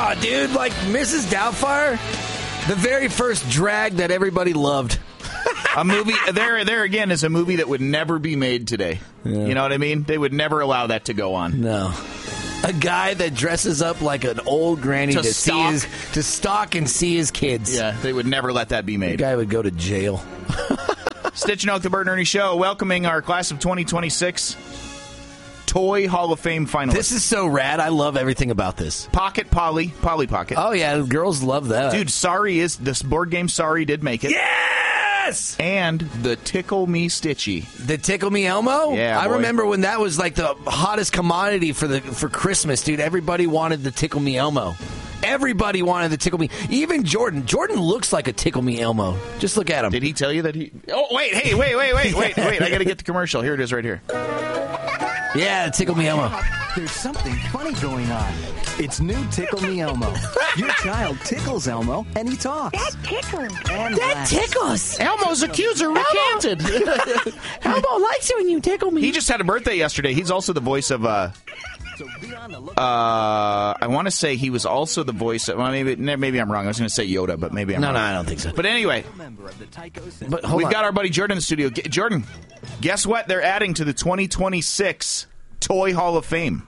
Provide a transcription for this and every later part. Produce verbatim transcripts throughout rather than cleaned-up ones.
Oh, dude, like Missus Doubtfire, the very first drag that everybody loved. A movie, there there again, is a movie that would never be made today. Yeah. You know what I mean? They would never allow that to go on. No. A guy that dresses up like an old granny to, to see his, to stalk and see his kids. Yeah, they would never let that be made. The guy would go to jail. Stitch and Oak, the Bert and Ernie Show, welcoming our class of twenty twenty-six Toy Hall of Fame finalists. This is so rad. I love everything about this. Pocket Polly, Polly Pocket. Oh, yeah, girls love that. Dude, Sorry is, this board game Sorry did make it. Yes! And the Tickle Me Stitchy. The Tickle Me Elmo? Yeah, I boy. remember when that was like the hottest commodity for the for Christmas, dude. Everybody wanted the Tickle Me Elmo. Everybody wanted the Tickle Me. Even Jordan. Jordan looks like a Tickle Me Elmo. Just look at him. Did he tell you that he... Oh, wait, hey, wait, wait, wait, wait, wait. I got to get the commercial. Here it is right here. Yeah, Tickle Me Elmo. There's something funny going on. It's new Tickle Me Elmo. Your child tickles Elmo, and he talks. That tickles. And that laughs. tickles. Elmo's accuser recanted. Elmo likes it when you tickle me. He just had a birthday yesterday. He's also the voice of... Uh, uh, I want to say he was also the voice of... Well, maybe, maybe I'm wrong. I was going to say Yoda, but maybe I'm no, wrong. No, no, I don't think so. But anyway, but hold we've on. got our buddy Jordan in the studio. G- Jordan, guess what they're adding to the twenty twenty-six Toy Hall of Fame?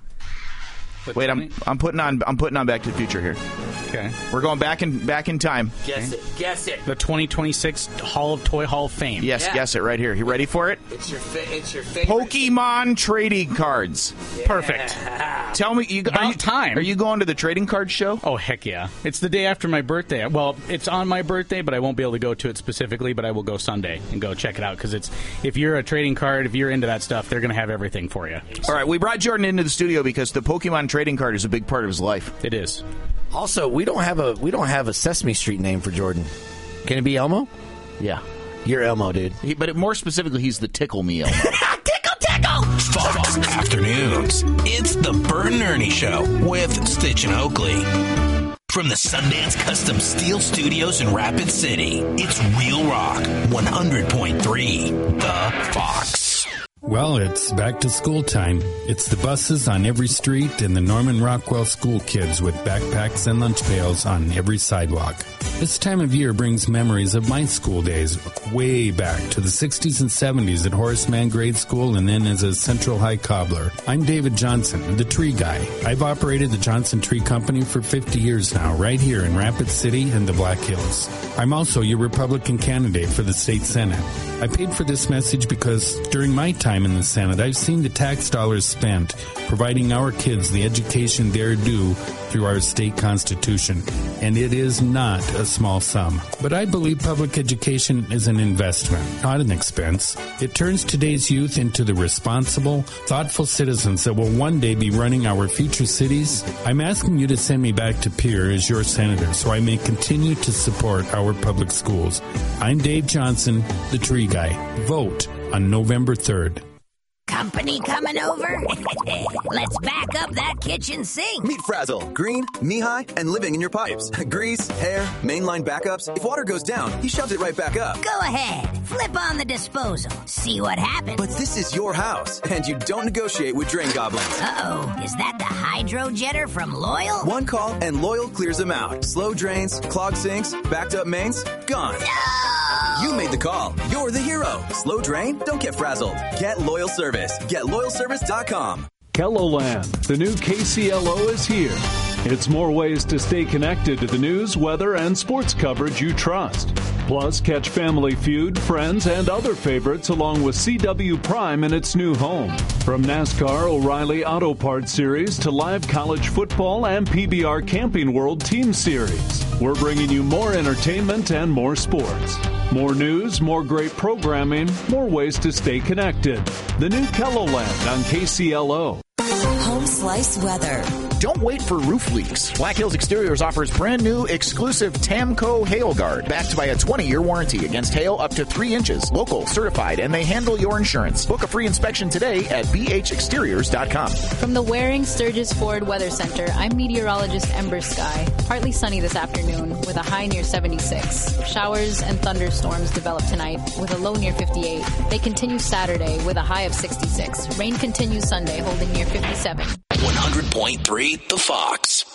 Wait, I'm I'm putting on I'm putting on Back to the Future here. Okay, we're going back in back in time. Guess it. Guess it. The twenty twenty-six Hall of Toy Hall of Fame. Yes, yeah. Guess it right here. You ready for it? It's your fa- it's your favorite. Pokemon trading cards. Yeah. Perfect. Tell me, you, About are you, time. Are you going to the trading card show? Oh, heck yeah. It's the day after my birthday. Well, it's on my birthday, but I won't be able to go to it specifically, but I will go Sunday and go check it out, because it's if you're a trading card, if you're into that stuff, they're going to have everything for you. All right, we brought Jordan into the studio because the Pokemon trading card is a big part of his life. It is. Also, we don't have a we don't have a Sesame Street name for Jordan. Can it be Elmo? Yeah. You're Elmo, dude. He, but it, more specifically, he's the Tickle Me Elmo. Tickle, tickle! Fox Afternoons. It's the Bert and Ernie Show with Stitch and Oakley. From the Sundance Custom Steel Studios in Rapid City, it's Real Rock one hundred point three, The Fox. Well, it's back to school time. It's the buses on every street and the Norman Rockwell school kids with backpacks and lunch pails on every sidewalk. This time of year brings memories of my school days way back to the sixties and seventies at Horace Mann Grade School and then as a Central High cobbler. I'm David Johnson, the tree guy. I've operated the Johnson Tree Company for fifty years now, right here in Rapid City and the Black Hills. I'm also your Republican candidate for the state Senate. I paid for this message because during my time in the Senate, I've seen the tax dollars spent providing our kids the education they're due through our state constitution. And it is not a small sum. But I believe public education is an investment, not an expense. It turns today's youth into the responsible, thoughtful citizens that will one day be running our future cities. I'm asking you to send me back to Pierre as your senator so I may continue to support our public schools. I'm Dave Johnson, the tree guy. Vote on November third. Company coming over? Let's back up that kitchen sink. Meet Frazzle, green, knee-high, and living in your pipes. Grease, hair, mainline backups. If water goes down, he shoves it right back up. Go ahead. Flip on the disposal. See what happens. But this is your house, and you don't negotiate with drain goblins. Uh-oh. Is that the hydro jetter from Loyal? One call, and Loyal clears them out. Slow drains, clogged sinks, backed up mains, gone. No! You made the call. You're the hero. Slow drain? Don't get frazzled. Get Loyal Service. Get loyal service dot com. Kelloland, the new K C L O is here. It's more ways to stay connected to the news, weather, and sports coverage you trust. Plus, catch Family Feud, Friends, and other favorites along with C W Prime in its new home. From NASCAR O'Reilly Auto Parts Series to live college football and P B R Camping World Team Series. We're bringing you more entertainment and more sports. More news, more great programming, more ways to stay connected. The new Kelloland on K C L O. Home Slice weather. Don't wait for roof leaks. Black Hills Exteriors offers brand new exclusive Tamco Hail Guard, backed by a twenty-year warranty against hail up to three inches. Local, certified, and they handle your insurance. Book a free inspection today at b h exteriors dot com. From the Waring Sturgis Ford Weather Center, I'm meteorologist Ember Sky. Partly sunny this afternoon with a high near seventy-six. Showers and thunderstorms develop tonight with a low near fifty-eight. They continue Saturday with a high of sixty-six. Rain continues Sunday holding near fifty-seven. one hundred point three The Fox.